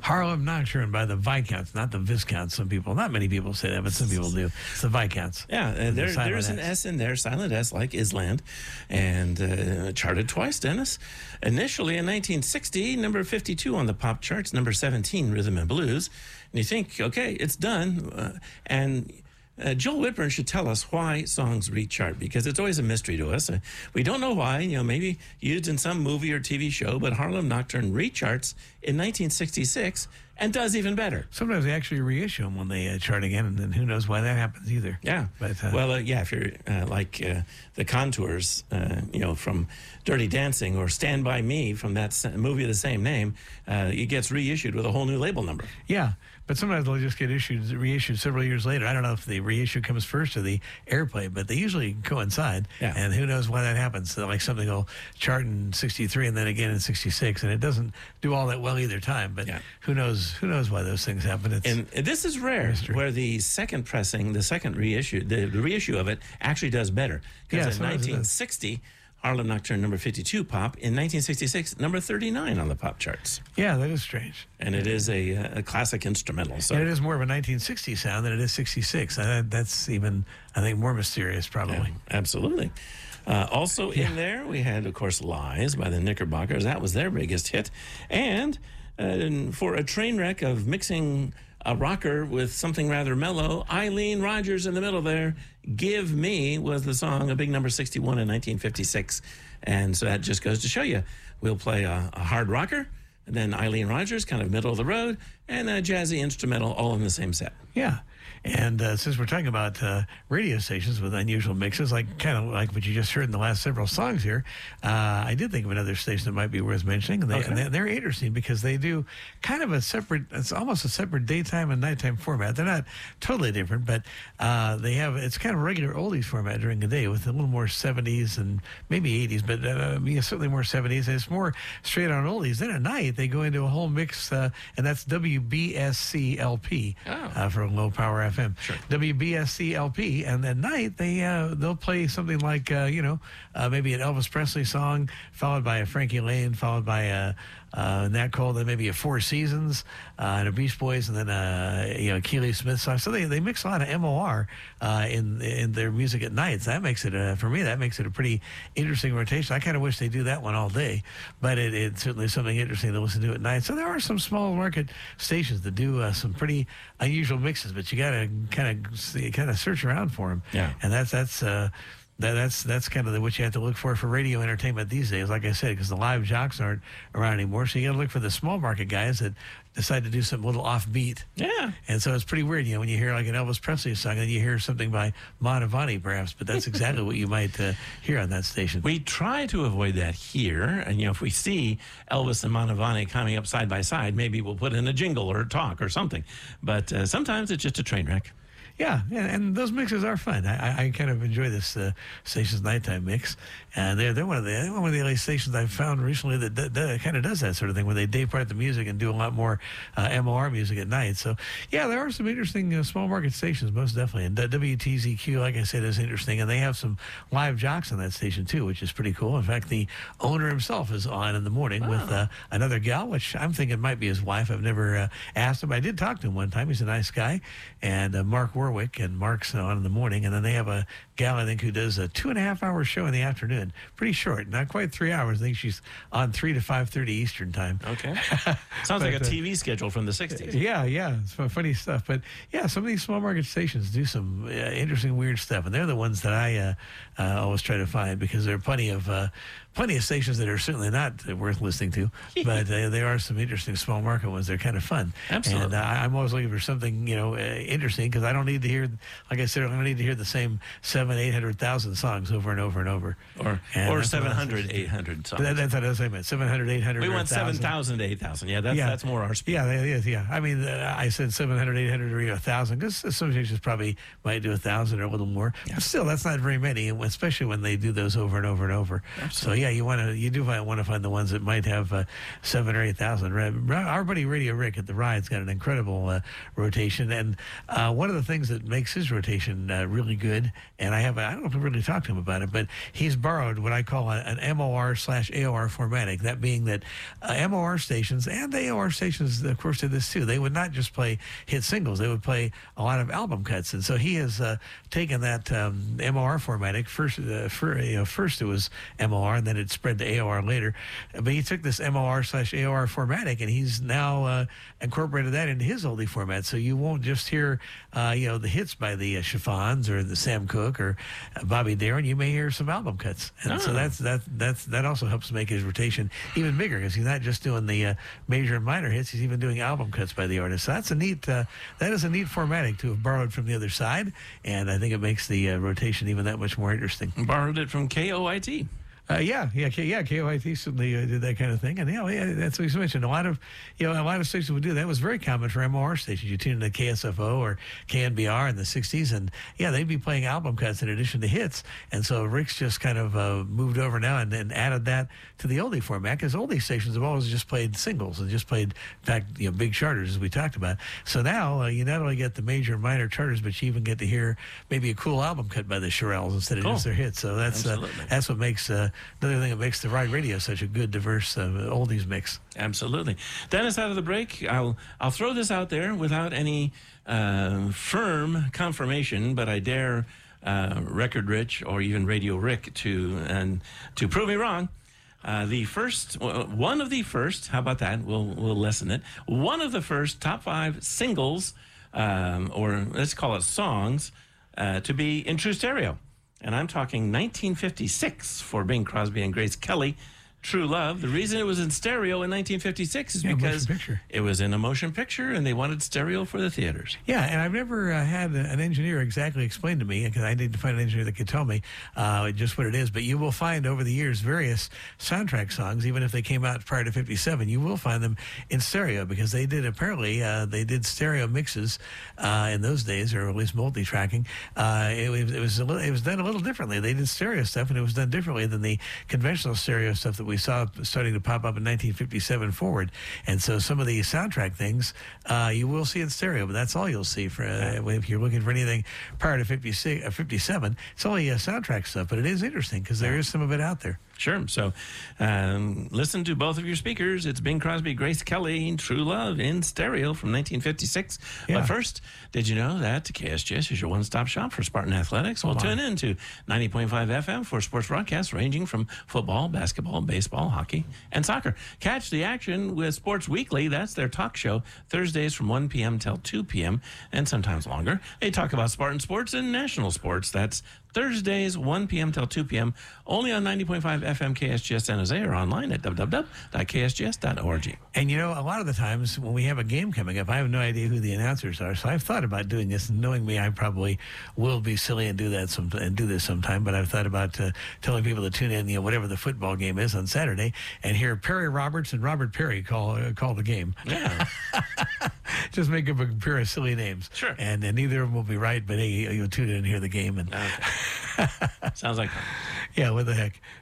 Harlem Nocturne by the Viscounts, not the Viscounts. Not many people say that, but some people do. It's the Viscounts. Yeah, there's an S in there, silent S, like Island, and charted twice, Dennis. Initially in 1960, number 52 on the pop charts, number 17, Rhythm and Blues. And you think, okay, it's done. Joel Whitburn should tell us why songs rechart, because it's always a mystery to us. We don't know why, maybe used in some movie or TV show, but Harlem Nocturne recharts in 1966 and does even better. Sometimes they actually reissue them when they chart again, and then who knows why that happens either. Yeah. But, if you're like the Contours, from Dirty Dancing, or Stand By Me from that movie of the same name, it gets reissued with a whole new label number. Yeah. But sometimes they'll just get reissued several years later. I don't know if the reissue comes first or the airplay, but they usually coincide. Yeah. And who knows why that happens. So like something will chart in 63 and then again in 66, and it doesn't do all that well either time. But who knows why those things happen. And this is rare, where the second pressing, the second reissue, the reissue of it actually does better. Because in 1960... Harlem Nocturne number 52 pop. In 1966, number 39 on the pop charts. Yeah, that is strange. And it is a classic instrumental. So. And it is more of a 1960 sound than it is 66. That's even, I think, more mysterious probably. Yeah, absolutely. Also in there, we had, of course, Lies by the Knickerbockers. That was their biggest hit. And for a train wreck of mixing a rocker with something rather mellow, Eileen Rogers in the middle there, Give Me was the song, a big number 61 in 1956. And so that just goes to show you, we'll play a hard rocker, and then Eileen Rogers, kind of middle of the road, and a jazzy instrumental all in the same set. Yeah. And since we're talking about radio stations with unusual mixes, kind of like what you just heard in the last several songs here, I did think of another station that might be worth mentioning. And they're interesting because they do kind of it's almost a separate daytime and nighttime format. They're not totally different, but it's kind of regular oldies format during the day with a little more 70s and maybe 80s, but certainly more 70s. And it's more straight on oldies. Then at night, they go into a whole mix, and that's WBSC-LP for low power FM. Sure. WBSC-LP, and at night they'll play something like maybe an Elvis Presley song, followed by a Frankie Lane, followed by a Nat Cole, then maybe a Four Seasons, and a Beach Boys, and then a Keely Smith song. So they mix a lot of MOR in their music at night. So that makes it for me. That makes it a pretty interesting rotation. I kind of wish they do that one all day, but it's certainly something interesting to listen to at night. So there are some small market stations that do some pretty unusual mixes, but you got to kind of search around for them. Yeah, and that's kind of what you have to look for radio entertainment these days, like I said, because the live jocks aren't around anymore. So you got to look for the small market guys that decide to do something a little offbeat. Yeah. And so it's pretty weird, when you hear like an Elvis Presley song and then you hear something by Mantovani perhaps, but that's exactly what you might hear on that station. We try to avoid that here. And, if we see Elvis and Mantovani coming up side by side, maybe we'll put in a jingle or a talk or something. But sometimes it's just a train wreck. Yeah, and those mixes are fun. I kind of enjoy this station's nighttime mix, and they're one of the only stations I've found recently that kind of does that sort of thing, where they day part the music and do a lot more MOR music at night. So yeah, there are some interesting small market stations, most definitely. And WTZQ, like I said, is interesting, and they have some live jocks on that station too, which is pretty cool. In fact, the owner himself is on in the morning with another gal, which I'm thinking might be his wife. I've never asked him. I did talk to him one time. He's a nice guy, and Mark Warwick, and Mark's on in the morning, and then they have a gal, I think, who does a 2.5-hour show in the afternoon. Pretty short, not quite 3 hours. I think she's on 3 to 5:30 Eastern time. Okay. Sounds like a TV schedule from the 60s. Yeah. It's funny stuff. But yeah, some of these small market stations do some interesting, weird stuff, and they're the ones that I always try to find, because there are plenty of stations that are certainly not worth listening to, but there are some interesting small market ones. They're kind of fun. Absolutely. And I'm always looking for something, interesting, because I don't need to hear, like I said, I don't need to hear the same 700,000-800,000 songs over and over and over. Or 700, 800 songs. That's what I was saying, 700, 800. We want 7,000 to 8,000. Yeah, that's more our speed. Yeah. I mean, I said 700, 800, or 1,000, because some stations probably might do 1,000 or a little more. Yeah. But still, that's not very many, especially when they do those over and over and over. Absolutely. So yeah, you do want to find the ones that might have 7,000 or 8,000. Our buddy Radio Rick at the Ride's got an incredible rotation, and one of the things that makes his rotation really good, and and I don't know if I really talked to him about it, but he's borrowed what I call an MOR/AOR formatting. That being that MOR stations and the AOR stations, of course, did this too. They would not just play hit singles; they would play a lot of album cuts. And so he has taken that MOR formatting. First it was MOR, and then it spread to AOR later. But he took this MOR/AOR formatting, and he's now incorporated that into his oldie format. So you won't just hear the hits by the Chiffons or the Sam Cooke or Bobby Darin. You may hear some album cuts, and so that also helps make his rotation even bigger, because he's not just doing the major and minor hits; he's even doing album cuts by the artist. So that's a neat. That is a neat formatting to have borrowed from the other side, and I think it makes the rotation even that much more interesting. Borrowed it from KOIT. KOIT certainly did that kind of thing, and that's what you mentioned. A lot of stations would do that. It was very common for MOR stations. You tune into KSFO or KNBR in the '60s, and they'd be playing album cuts in addition to hits. And so Rick's just kind of moved over now and added that to the oldie format, because oldie stations have always just played singles and just played, in fact, big charters, as we talked about. So now you not only get the major and minor charters, but you even get to hear maybe a cool album cut by the Shirelles instead of just their hits. So that's what makes another thing that makes the Ride Radio such a good, diverse oldies mix. Absolutely. Dennis, out of the break, I'll throw this out there without any firm confirmation, but I dare Record Rich or even Radio Rick to prove me wrong. One of the first, how about that? We'll lessen it. One of the first top 5 singles, or let's call it songs, to be in true stereo. And I'm talking 1956 for Bing Crosby and Grace Kelly, True Love. The reason it was in stereo in 1956 is because it was in a motion picture, and they wanted stereo for the theaters. Yeah, and I've never had an engineer exactly explain to me, because I need to find an engineer that could tell me just what it is. But you will find over the years various soundtrack songs, even if they came out prior to '57, you will find them in stereo, because they did they did stereo mixes in those days, or at least multi-tracking. It was done a little differently. They did stereo stuff, and it was done differently than the conventional stereo stuff that we saw starting to pop up in 1957 forward. And so some of the soundtrack things you will see in stereo, but that's all you'll see for if you're looking for anything prior to 57. It's only soundtrack stuff, but it is interesting because there is some of it out there. Sure. So listen to both of your speakers. It's Bing Crosby, Grace Kelly, True Love in stereo from 1956. Yeah. But first, did you know that KSGS is your one-stop shop for Spartan Athletics? Well, tune in to 90.5 FM for sports broadcasts ranging from football, basketball, baseball, hockey, and soccer. Catch the action with Sports Weekly. That's their talk show, Thursdays from 1 p.m. till 2 p.m., and sometimes longer. They talk about Spartan sports and national sports. That's Thursdays, 1 p.m. till 2 p.m., only on 90.5 FM KSGS San Jose, or online at www.ksgs.org. And a lot of the times when we have a game coming up, I have no idea who the announcers are. So I've thought about doing this, and knowing me, I probably will be silly and do this sometime. But I've thought about telling people to tune in, whatever the football game is on Saturday, and hear Perry Roberts and Robert Perry call the game. Yeah. Just make up a pair of silly names. Sure. And neither of them will be right, but hey, you'll tune in and hear the game. And okay. Sounds like fun. Yeah, what the heck.